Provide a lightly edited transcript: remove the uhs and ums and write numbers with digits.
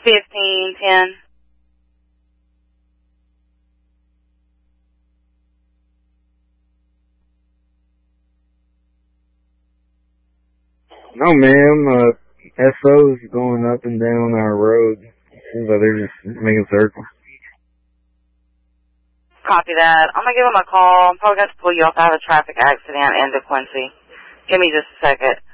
1510. No, ma'am. SO's going up and down our road. Seems like they're just making circles. Copy that. I'm going to give him a call. I'm probably going to pull you off. I have a traffic accident in DeQuincy. Give me just a second.